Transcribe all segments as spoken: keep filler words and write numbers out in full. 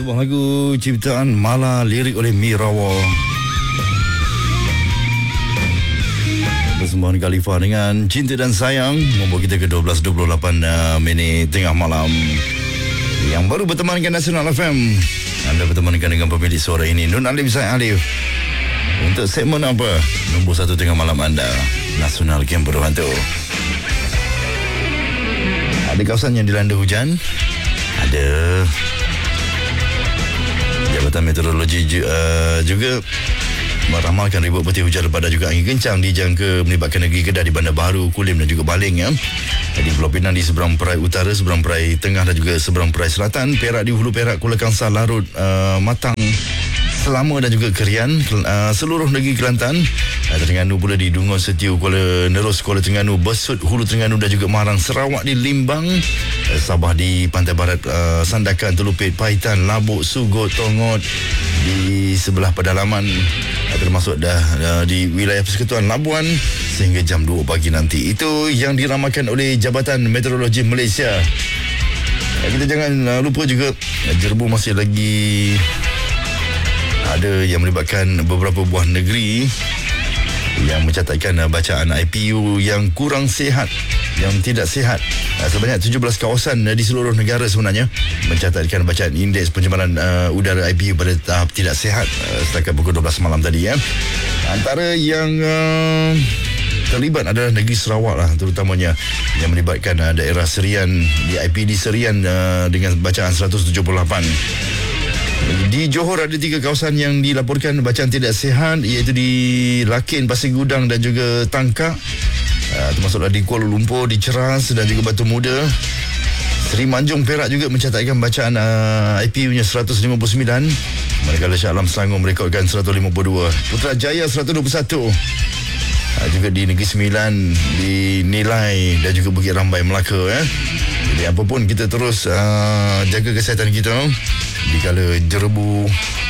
Sebuah lagu ciptaan Mala, lirik oleh Mirawa. Persembahan Khalifa dengan Cinta dan Sayang membawa kita ke dua belas dua puluh lapan uh, minit tengah malam. Yang baru bertemankan Nasional F M, anda bertemankan dengan pemilik suara ini, Nun Alif Zaid Alif. Untuk segmen apa? Nombor satu tengah malam anda, Nasional Camp Berhantu. Ada kawasan yang dilanda hujan, ada Jabatan Meteorologi uh, juga meramalkan ribut peti hujan lebat dan juga angin kencang dijangka melibatkan negeri Kedah di Bandar Baru, Kulim dan juga Baling ya. Di Pulau Pinang di seberang perai utara, seberang perai tengah dan juga seberang perai selatan, Perak di hulu Perak, Kuala Kangsar, Larut, uh, Matang, Selama dan juga Kerian, uh, seluruh negeri Kelantan, uh, Terengganu pula di Dungun, Setiu, Kuala Nerus, Kuala Terengganu, Besut, Hulu Terengganu dan juga Marang, Sarawak di Limbang, uh, Sabah di Pantai Barat, uh, Sandakan, Telupit, Paitan, Labuk, Sugot, Tongot di sebelah pedalaman, uh, termasuk dah uh, di wilayah Persekutuan Labuan sehingga jam dua pagi nanti. Itu yang diramalkan oleh Jabatan Meteorologi Malaysia. Uh, kita jangan uh, lupa juga uh, Jerbu masih lagi ada yang melibatkan beberapa buah negeri yang mencatatkan uh, bacaan I P U yang kurang sihat, yang tidak sihat. Uh, sebanyak tujuh belas kawasan uh, di seluruh negara sebenarnya mencatatkan bacaan indeks pencemaran uh, udara I P U pada tahap tidak sihat uh, setakat pukul dua belas malam tadi ya. Antara yang uh, terlibat adalah negeri Sarawak lah, terutamanya yang melibatkan uh, daerah Serian di I P D Serian uh, dengan bacaan seratus tujuh puluh lapan. Di Johor ada tiga kawasan yang dilaporkan bacaan tidak sihat, iaitu di Lakin, Pasir Gudang dan juga Tangkak, uh, termasuklah di Kuala Lumpur, di Ceras dan juga Batu Muda. Seri Manjung, Perak juga mencatatkan bacaan uh, I P U-nya seratus lima puluh sembilan, manakala Shah Alam Selangor merekodkan seratus lima puluh dua. Putrajaya seratus dua puluh satu. Uh, juga di Negeri Sembilan, di Nilai dan juga Bukit Rambai, Melaka ya. Jadi apapun, kita terus uh, jaga kesihatan kita dikala jerebu,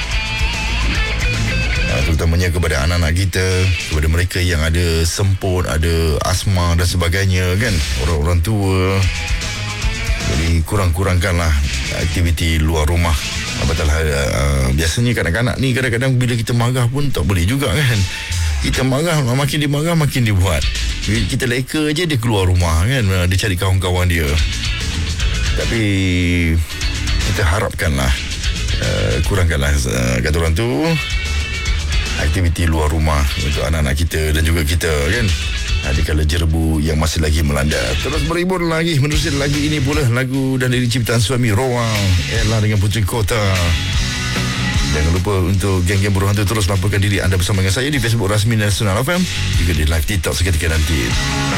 uh, terutamanya kepada anak-anak kita, kepada mereka yang ada semput, ada asma dan sebagainya kan, orang-orang tua. Jadi kurang-kurangkanlah aktiviti luar rumah. Betul, uh, biasanya kanak-kanak ni kadang-kadang bila kita marah pun tak boleh juga kan. Kita marah, makin dia marah makin dia buat. Kita leka je dia keluar rumah kan, dia cari kawan-kawan dia. Tapi kita harapkanlah uh, kurangkanlah uh, kata orang tu aktiviti luar rumah untuk anak-anak kita dan juga kita kan, uh, dikala jerebu yang masih lagi melanda. Terus berhibur lagi menerusi lagu ini pula, lagu dan lirik ciptaan suami Roang, Ella dengan Puteri Kota. Jangan lupa untuk geng-geng Berhantu terus laporkan diri anda bersama dengan saya di Facebook rasmi Nasional F M, juga di live TikTok seketika nanti.